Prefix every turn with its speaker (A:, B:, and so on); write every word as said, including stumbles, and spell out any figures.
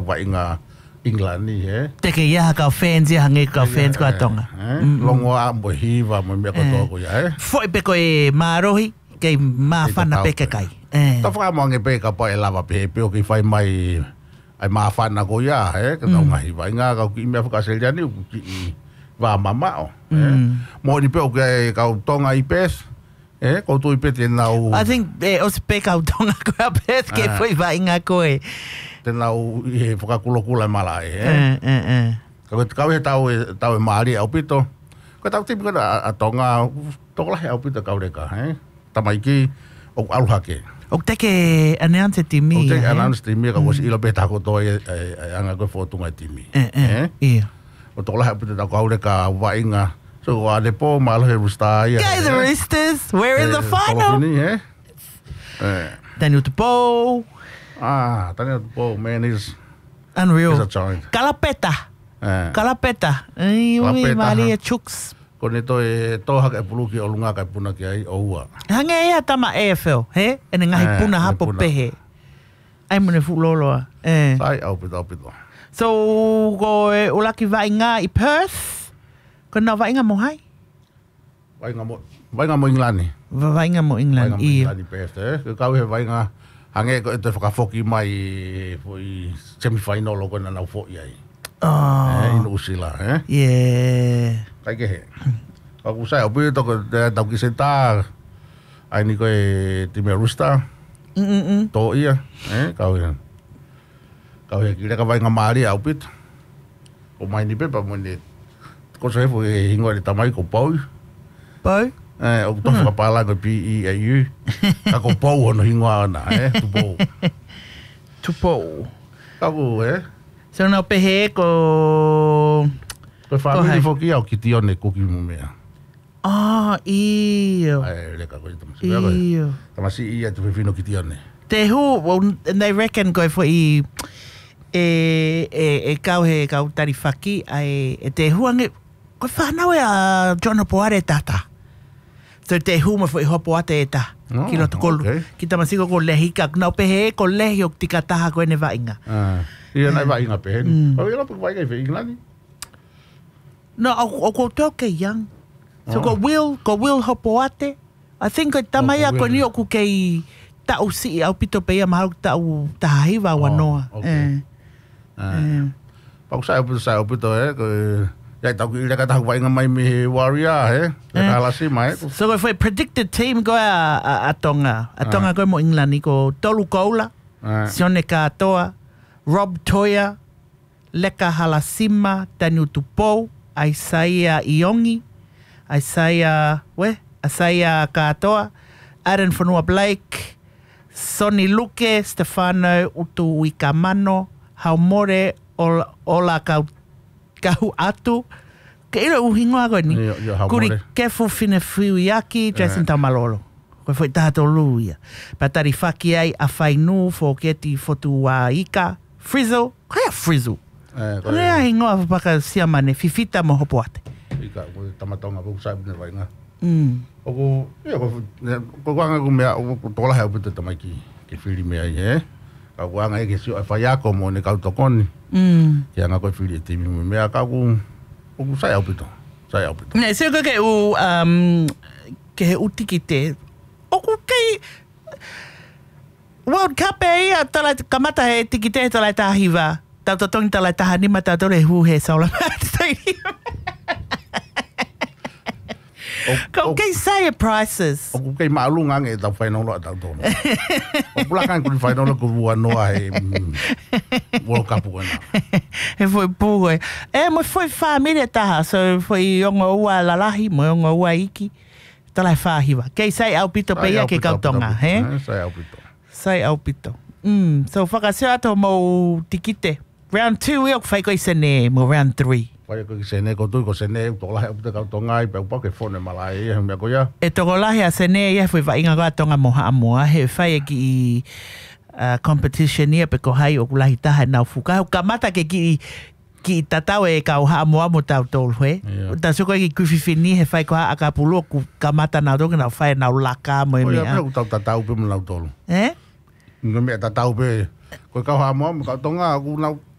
A: vai nga England ni he.
B: Te ke ia ka fans ia hange ka fans ko atonga.
A: Longo a mo hiva mo me ko to ko ya he.
B: Foi pe ko e marohi ke ma fana pe ke kai.
A: Ta fa mo nge pe ka pa e lava pe pe o ki fai mai ai ma fana ko ya he ka ta nga hiva nga ka ki me fa se ni ki va mama o. Mo ni pe o ke ka tonga i pes. Eh, ko tu pe te nau.
B: I think e os pe ka tonga ko a pes ke foi va inga ko e.
A: Te nau i whakakulokula malai, eh?
B: Eh, eh, eh.
A: Ka kau he tau e, tau e maari au pito. Ka tau tipi kana a tonga, tokolahe au pito kau reka, eh? Tamaiki, o aluhake.
B: O te ke announce timi.
A: O te announce timi, ka wasi ilo pe tako toi e anga koe whotunga timi.
B: Eh, eh, iya.
A: O tokolahe au pito tau kau reka wainga. So, wa le po malohe rusta ia.
B: Okay, the Roosters, we're in the final.
A: Kolofini, eh? Eh.
B: Daniel Tupou.
A: Ah, Daniel Tupou, man, he's...
B: Unreal.
A: He's a giant.
B: Kalapeta.
A: Eh.
B: Kalapeta. Ai, ui, mali e chuks.
A: Ko ne toi toha ka puluki o lunga ka puna ki ai o ua.
B: Hange ea tama A F L, he? Ene ngahi puna hapo pehe. Ai mune fuloloa. Eh.
A: Sai au pito, au pito.
B: So, ko e ulaki vainga i Perth. Ko na vainga mo hai?
A: Vainga mo, vainga mo Inglani.
B: Vainga mo England.
A: Vainga mo Inglani Perth, eh. Ko kau he vainga, hange ko ete whakafoki mai foi semi-final o kona nau foki ai.
B: Oh.
A: Eh, ino usila, eh.
B: Yeah.
A: Kai ke he. Ka kusai, au pito ko tau ki senta, ai ni koe time Rooster.
B: Mm-mm.
A: To ia, eh, kau he. Kau he kira ka vainga maari au pito. O mai ni pepa mo ni. Ko se foi hingo le tamai ko pau.
B: Pau?
A: Eh, o to fa pala ko P E A U. Ka ko pau no hingo ana, eh, tu pau.
B: Tu pau.
A: Ka ko, eh.
B: So na pehe ko
A: Ko fa mi fo ki au ki tione ko ki mo mea.
B: Ah, iyo.
A: Ai le ka ko tama si.
B: Iyo.
A: Tama si ia tu fino ki tione.
B: Te hu, well, and they reckon go for i e e e kau he kau tarifaki ai e te huange ko whanau e a John Poare tata. So te huma fo i hopo ate e ta.
A: Oh,
B: ki loto kolu.
A: okay.
B: Ki tamasiko ko lehi ka. Nau pehe ko lehi o tika taha ko ene vainga.
A: Ah. Ia nai vai inga pe. Ko ia po vai ke Englani.
B: No, o, o ko tau ke young. So ko will, ko will hopo ate. I think ko tamaya ko ni o ku kei tau si au pito pe ia mahau tau tahiwa wanoa.
A: Okay. Ah. Pau sai po sai po to eh ko ya tau ki le ka tau vai inga mai mi warrior eh. Ya kala si mai.
B: So ko foi predicted team ko a a, a Tonga. A Tonga ko mo England ko Tolu Koula. Sione Katoa. Rob Toya, Leka Halasima, Daniel Tupou, Isaiah Iongi, Isaiah, we, Isaiah Katoa, Aaron Fonua Blake, Sonny Luke, Stefano Utuikamano, Haumore, Ola, Ola Kau, Kau Atu, ke ira uhingo ago ni. Kuri Kefu Fine Fiuiaki, Jason Tamalolo. Koe foi tato luia. Patari whaki ai a whainu, fōketi fotu wa ika, Frizzle, kai a Frizzle?
A: Eh,
B: koe. Rea hingoa whapaka siamane, fifita mo hopo ate.
A: Ika, koe tamatonga, koe sai bine vai ngā.
B: Mm.
A: Oko, ia, koe wanga ko mea, ko tola hea upita tamai ki, ki whiri mea i, eh? Ka wanga e ke sio, e whai ako mo ne kautokoni.
B: Mm.
A: Kia ngā koe whiri e timi mo mea, ka ku, ko sai upita, sai upita.
B: Ne, seo koe ke u, um, ke he uti ki te, oku kei, World Cup e ia, tala kamata he tiki te tala tahiwa. Tau totongi tala taha nima tau tore hu he saula mati. Kau kei say prices.
A: Oku kei maalunga nge tau whainola tau tono. Oku lakan kuri whainola kuru anoa he World Cup wana.
B: He foi pūgoe. E mo foi whamire taha, so foi ongo ua lalahi, mo ongo ua iki. Tala whahiwa. Kei say au pito pe ia ke kautonga, he?
A: Sai au pito.
B: Sai au pito. Mm, so whakaseo ato mo tikite. Round two, e ok whai koe sene mo round three.
A: Whai koe sene, ko tui ko sene, tō lahe apita kautonga i pau pau ke whone malai e mea koia.
B: E toko lahe a sene ia whai whainga koa tonga moha amoa. He whai e ki i uh, competition ia pe ko hai o kulahi taha nau fuka. Ka mata ke ki ki tatau e kau ha amoa mo tau tolu he. Ta soko e ki kuwhiwhini he whai koha a ka pulo ku ka mata nau tonga nau whai nau laka mo e mea.
A: Oia, pia tau tatau pe mo nau tolu.
B: Eh?
A: Nga mea tatau pe, koe kau ha amoa mo kautonga, aku nau